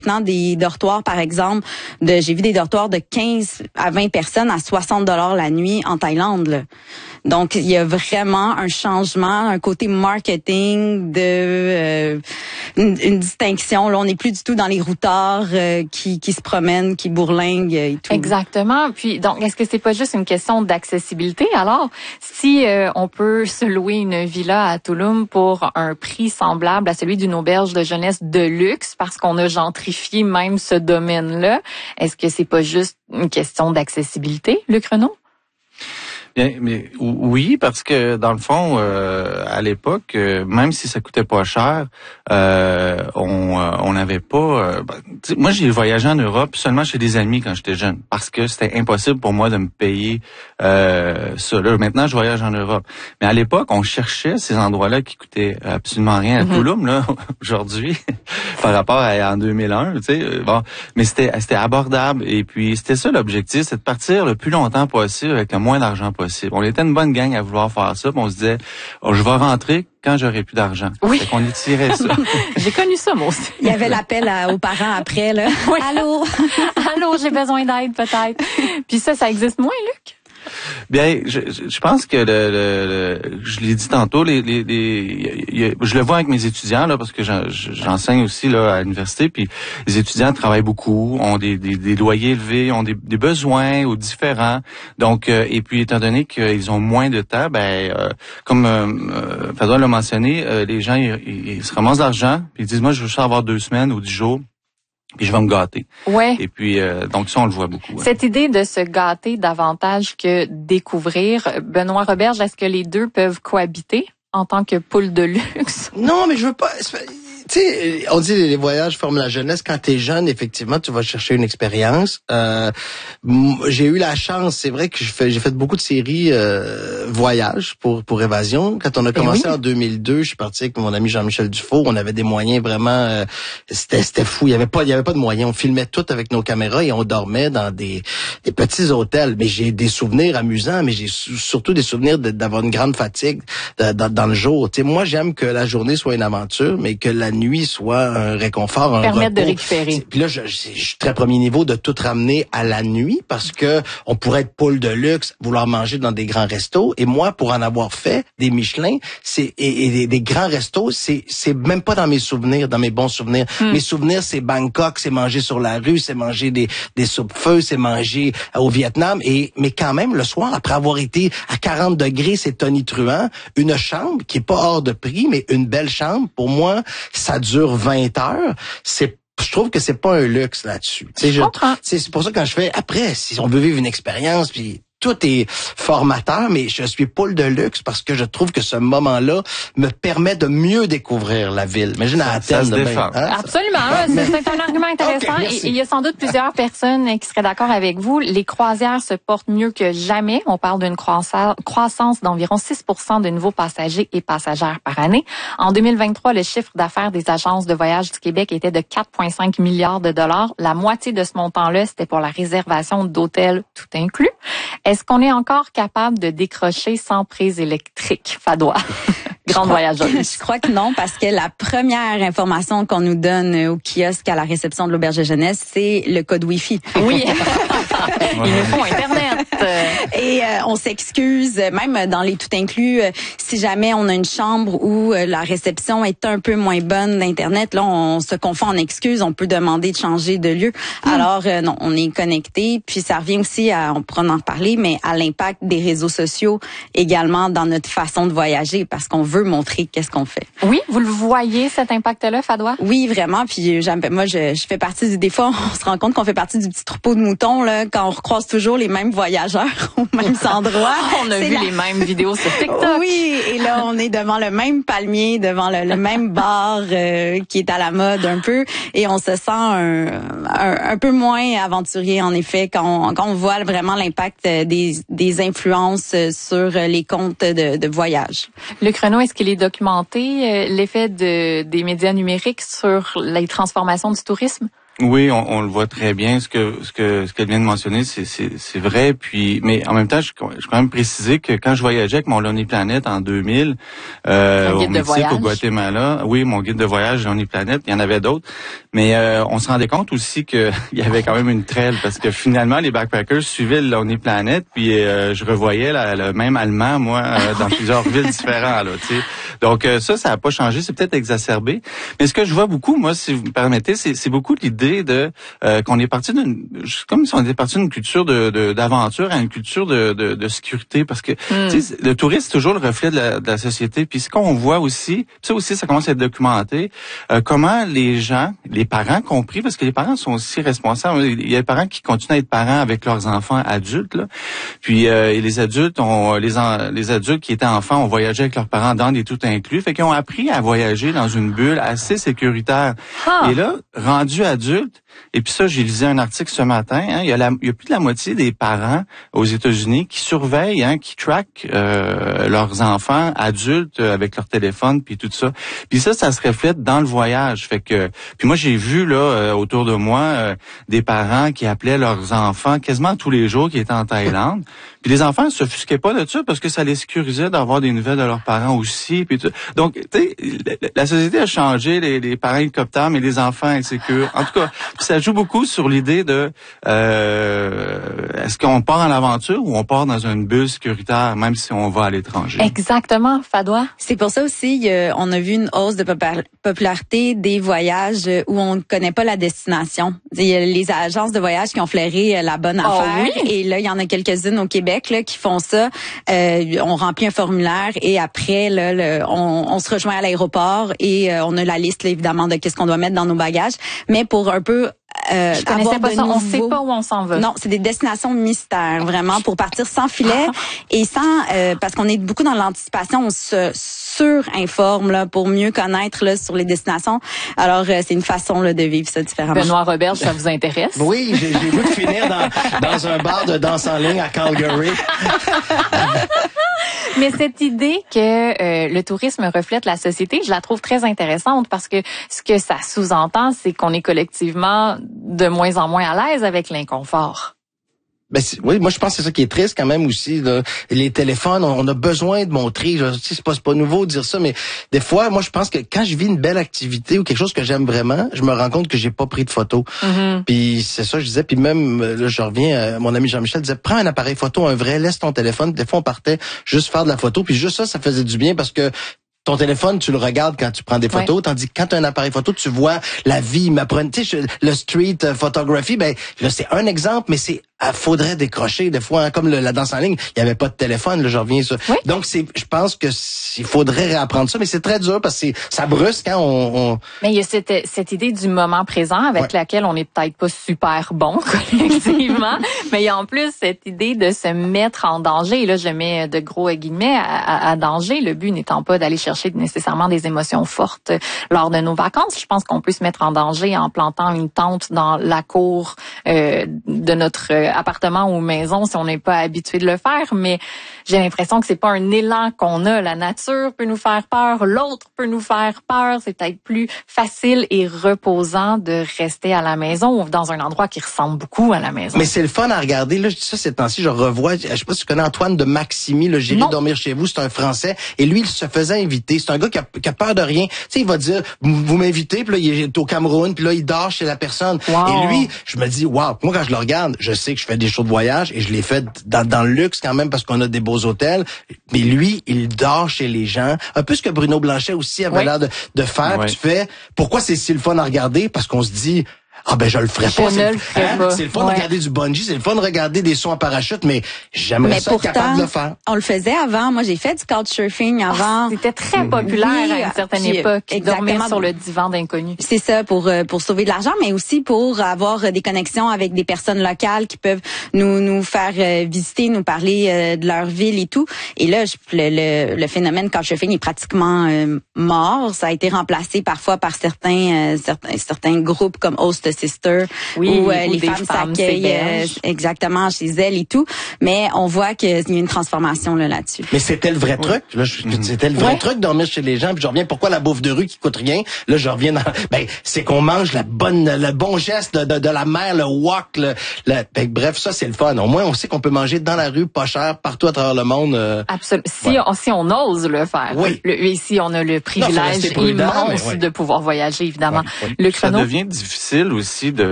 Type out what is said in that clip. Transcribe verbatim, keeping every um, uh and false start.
Maintenant, des dortoirs, par exemple, de j'ai vu des dortoirs de quinze à vingt personnes à soixante dollars la nuit en Thaïlande, là. Donc, il y a vraiment un changement, un côté marketing, de euh, une, une distinction. Là, on n'est plus du tout dans les routards euh, qui, qui se promènent, qui bourlinguent et tout. Exactement. Puis, donc, est-ce que c'est pas juste une question d'accessibilité? Alors, si euh, on peut se louer une villa à Tulum pour un prix semblable à celui d'une auberge de jeunesse de luxe, parce qu'on a gentrifié même ce domaine-là, est-ce que c'est pas juste une question d'accessibilité, Luc Renaud? Bien, mais oui, parce que dans le fond, euh, à l'époque, euh, même si ça coûtait pas cher, euh, on euh, on n'avait pas. Euh, ben, moi, j'ai voyagé en Europe seulement chez des amis quand j'étais jeune, parce que c'était impossible pour moi de me payer euh, ça. Là, maintenant, je voyage en Europe, mais à l'époque, on cherchait ces endroits-là qui coûtaient absolument rien. À mm-hmm. Tulum, là, aujourd'hui, par rapport à en deux mille un, tu sais, bon, mais c'était c'était abordable et puis c'était ça l'objectif, c'est de partir le plus longtemps possible avec le moins d'argent possible. Possible. On était une bonne gang à vouloir faire ça, puis on se disait, oh, je vais rentrer quand j'aurai plus d'argent. Oui. Fait qu'on étirait ça. J'ai connu ça, moi aussi. Il y avait l'appel à, aux parents après, là. Oui. Allô? Allô, j'ai besoin d'aide, peut-être. Puis ça, ça existe moins, Luc? Bien, je, je pense que le, le, le je l'ai dit tantôt, les, les, les y a, je le vois avec mes étudiants là, parce que j'enseigne aussi là à l'université, puis les étudiants travaillent beaucoup, ont des, des, des loyers élevés, ont des, des besoins ou différents. Donc, euh, et puis étant donné qu'ils ont moins de temps, ben euh, comme euh, Fadwa l'a mentionné, euh, les gens ils, ils se ramassent d'argent, puis ils disent moi je veux juste avoir deux semaines ou dix jours. Puis je vais me gâter. Ouais. Et puis euh, donc ça on le voit beaucoup. Ouais. Cette idée de se gâter davantage que découvrir, Benoît Roberge, est-ce que les deux peuvent cohabiter en tant que poule de luxe? Non, mais je veux pas. Tu sais, on dit les voyages forment la jeunesse. Quand t'es jeune, effectivement, tu vas chercher une expérience. Euh, j'ai eu la chance, c'est vrai que j'ai fait, j'ai fait beaucoup de séries euh, voyages pour pour Évasion. Quand on a commencé oui. en deux mille deux, je suis parti avec mon ami Jean-Michel Dufault. On avait des moyens vraiment, euh, c'était c'était fou. Il y avait pas, il y avait pas de moyens. On filmait tout avec nos caméras et on dormait dans des des petits hôtels. Mais j'ai des souvenirs amusants, mais j'ai surtout des souvenirs de, d'avoir une grande fatigue de, dans, dans le jour. Tu sais, moi j'aime que la journée soit une aventure, mais que la nuit soit un réconfort, un permettre repos. de récupérer. Puis là, je, je, je suis très premier niveau de tout ramener à la nuit parce que on pourrait être poule de luxe, vouloir manger dans des grands restos. Et moi, pour en avoir fait des Michelin, c'est et, et des, des grands restos, c'est c'est même pas dans mes souvenirs, dans mes bons souvenirs. Mm. Mes souvenirs, c'est Bangkok, c'est manger sur la rue, c'est manger des des soupes-feu, c'est manger au Vietnam. Et mais quand même, le soir, après avoir été à quarante degrés, c'est tonitruant. Une chambre qui est pas hors de prix, mais une belle chambre. Pour moi, ça dure vingt heures, c'est je trouve que c'est pas un luxe là-dessus. Je je, c'est pour ça que quand je fais après, si on veut vivre une expérience, puis tout est formateur, mais je suis poule de luxe parce que je trouve que ce moment-là me permet de mieux découvrir la ville. Imagine à Athènes. Ça se défend. Hein? Absolument, c'est, c'est un argument intéressant. Okay, et il y a sans doute plusieurs personnes qui seraient d'accord avec vous. Les croisières se portent mieux que jamais. On parle d'une croissance d'environ six pour cent de nouveaux passagers et passagères par année. En deux mille vingt-trois, le chiffre d'affaires des agences de voyage du Québec était de quatre virgule cinq milliards de dollars. La moitié de ce montant-là, c'était pour la réservation d'hôtels tout inclus. Est-ce qu'on est encore capable de décrocher sans prise électrique, Fadwa? Grande voyageuse. Je crois que non, parce que la première information qu'on nous donne au kiosque à la réception de l'auberge de jeunesse, c'est le code Wi-Fi. Oui. Il nous faut Internet. Et euh, on s'excuse, même dans les tout inclus, euh, si jamais on a une chambre où euh, la réception est un peu moins bonne d'Internet, là, on se confond en excuses, on peut demander de changer de lieu. Mm. Alors, euh, non, on est connecté. Puis ça revient aussi, à, on pourra en reparler, mais à l'impact des réseaux sociaux également dans notre façon de voyager, parce qu'on veut montrer qu'est-ce qu'on fait. Oui, vous le voyez, cet impact-là, Fadwa? Oui, vraiment. Puis moi, je, je fais partie du... Des fois, on se rend compte qu'on fait partie du petit troupeau de moutons, là, quand on recroise toujours les mêmes voyageurs aux mêmes endroits. On a C'est vu la... les mêmes vidéos sur TikTok. Oui, et là, on est devant le même palmier, devant le, le même bar euh, qui est à la mode un peu, et on se sent un, un, un peu moins aventurier, en effet, quand on, quand on voit vraiment l'impact des, des influences sur les comptes de, de voyage. Luc Renaud, est-ce qu'il est documenté, euh, l'effet de, des médias numériques sur les transformations du tourisme? Oui, on, on le voit très bien. Ce que ce que ce qu'elle vient de mentionner, c'est c'est c'est vrai. Puis, mais en même temps, je, je peux quand même préciser que quand je voyageais avec mon Lonely Planet en deux mille, euh, au Mexique, au Guatemala, oui, mon guide de voyage Lonely Planet, il y en avait d'autres. Mais euh, on se rendait compte aussi que il y avait quand même une traîne parce que finalement les backpackers suivaient le Lonely Planet. Puis euh, je revoyais la, le même Allemand moi euh, dans plusieurs villes différentes. Là, tu sais. Donc euh, ça, ça n'a pas changé. C'est peut-être exacerbé. Mais ce que je vois beaucoup, moi, si vous me permettez, c'est c'est beaucoup l'idée de euh, qu'on est parti d'une comme si on était parti d'une culture de, de d'aventure à une culture de, de, de sécurité parce que mm. tu sais, le tourisme c'est toujours le reflet de la, de la société. Puis ce qu'on voit aussi, ça aussi ça commence à être documenté, euh, comment les gens, les parents compris, parce que les parents sont aussi responsables. Il y a des parents qui continuent à être parents avec leurs enfants adultes là. Puis euh, et les adultes ont les en, les adultes qui étaient enfants ont voyagé avec leurs parents dans des tout inclus, fait qu'ils ont appris à voyager dans une bulle assez sécuritaire. Ah. Et là, rendu adulte. Et puis ça, j'ai lisé un article ce matin. Hein, il y a la, il y a plus de la moitié des parents aux États-Unis qui surveillent, hein, qui traquent euh, leurs enfants adultes avec leur téléphone puis tout ça. Puis ça, ça se reflète dans le voyage. Fait que, puis moi j'ai vu là euh, autour de moi euh, des parents qui appelaient leurs enfants quasiment tous les jours qui étaient en Thaïlande. Puis les enfants ne s'offusquaient pas de ça parce que ça les sécurisait d'avoir des nouvelles de leurs parents aussi. Puis tout. Donc, tu sais, la société a changé, les, les parents hélicoptères, mais les enfants insécures. En tout cas, ça joue beaucoup sur l'idée de euh, est-ce qu'on part en aventure ou on part dans une bulle sécuritaire, même si on va à l'étranger. Exactement, Fadoua. C'est pour ça aussi euh, on a vu une hausse de popularité des voyages où on ne connaît pas la destination. Il y a les agences de voyage qui ont flairé la bonne affaire. Oh, oui. Et là, il y en a quelques-unes au Québec là, qui font ça. Euh, on remplit un formulaire et après, là, le, on, on se rejoint à l'aéroport et euh, on a la liste, là, évidemment, de qu'est-ce qu'on doit mettre dans nos bagages. Mais pour un peu Euh, je connaissais pas ça. Nouveaux... On sait pas où on s'en va. Non, c'est des destinations mystères, vraiment, pour partir sans filet et sans, euh, parce qu'on est beaucoup dans l'anticipation, on se sur-informe là pour mieux connaître là sur les destinations. Alors euh, c'est une façon là de vivre ça différemment. Benoît Roberge, ça vous intéresse? Oui, j'ai, j'ai voulu finir dans, dans un bar de danse en ligne à Calgary. Mais cette idée que euh, le tourisme reflète la société, je la trouve très intéressante parce que ce que ça sous-entend, c'est qu'on est collectivement de moins en moins à l'aise avec l'inconfort. Ben oui, moi je pense que c'est ça qui est triste quand même aussi. Là. Les téléphones, on a besoin de montrer. Je sais, c'est pas, c'est pas nouveau de dire ça, mais des fois, moi je pense que quand je vis une belle activité ou quelque chose que j'aime vraiment, je me rends compte que j'ai pas pris de photos. Mm-hmm. Puis c'est ça, je disais. Puis même là, je reviens, euh, mon ami Jean-Michel disait, prends un appareil photo, un vrai, laisse ton téléphone. Des fois, on partait juste faire de la photo, puis juste ça, ça faisait du bien parce que ton téléphone, tu le regardes quand tu prends des photos, ouais. Tandis que quand tu as un appareil photo, tu vois la vie. Tu sais, le street photography, ben là c'est un exemple, mais c'est ah, faudrait décrocher des fois, hein, comme le, la danse en ligne, il y avait pas de téléphone, là, je reviens sur. Oui. Donc c'est, je pense que il faudrait réapprendre ça, mais c'est très dur parce que c'est, ça brusque quand on, on. Mais il y a cette, cette idée du moment présent avec ouais. laquelle on n'est peut-être pas super bon collectivement, mais il y a en plus cette idée de se mettre en danger. Et là, je mets de gros guillemets à, à, à danger. Le but n'étant pas d'aller chercher nécessairement des émotions fortes lors de nos vacances. Je pense qu'on peut se mettre en danger en plantant une tente dans la cour euh, de notre euh, appartement ou maison si on n'est pas habitué de le faire, mais j'ai l'impression que c'est pas un élan qu'on a. La nature peut nous faire peur, l'autre peut nous faire peur. C'est peut-être plus facile et reposant de rester à la maison ou dans un endroit qui ressemble beaucoup à la maison. Mais c'est le fun à regarder. Là, je dis ça ces temps-ci, je revois, je sais pas si tu connais Antoine de Maximi, le J'irai dormir chez vous, c'est un Français, et lui, il se faisait inviter. C'est un gars qui a, qui a peur de rien. Tu sais, il va dire, vous m'invitez, puis là, il est au Cameroun, puis là, il dort chez la personne. Wow. Et lui, je me dis, waouh, moi, quand je le regarde, je sais que je fais des shows de voyage, et je les fais dans, dans le luxe quand même, parce qu'on a des beaux hôtels. Mais lui, il dort chez les gens. Un peu ce que Bruno Blanchet aussi avait oui. l'air de, de faire. Oui. Tu fais, pourquoi c'est si le fun à regarder? Parce qu'on se dit, ah ben je le ferais pas. Je c'est, ne le ferais hein? pas. C'est le fun ouais. de regarder du bungee, c'est le fun de regarder des sauts en parachute, mais j'aimerais mais ça pourtant, être capable de le faire. On le faisait avant. Moi, j'ai fait du couchsurfing avant. Oh, c'était très populaire oui, à une certaine époque. Dormir sur le divan d'inconnus. C'est ça, pour pour sauver de l'argent, mais aussi pour avoir des connexions avec des personnes locales qui peuvent nous nous faire visiter, nous parler de leur ville et tout. Et là, je, le, le, le phénomène couchsurfing est pratiquement euh, mort. Ça a été remplacé parfois par certains euh, certains certains groupes comme Host Sister, oui, où euh, où les femmes, femmes s'accueillent euh, exactement chez elles et tout. Mais on voit qu'il y a une transformation là, là-dessus. Mais c'était le vrai oui. truc. Là, je, mm-hmm. C'était le vrai ouais. truc dormir chez les gens. Puis je reviens, pourquoi la bouffe de rue qui coûte rien? Là, je reviens dans... Ben, c'est qu'on mange la bonne, le bon geste de, de, de la mère, le wok. Le, le... Ben, bref, ça, c'est le fun. Au moins, on sait qu'on peut manger dans la rue, pas cher, partout à travers le monde. Euh... Absolument. Si, ouais. on, si on ose le faire. Oui. Le, ici, on a le privilège non, immense oui. de pouvoir voyager, évidemment. Oui, oui. Le chrono... Ça devient difficile aussi de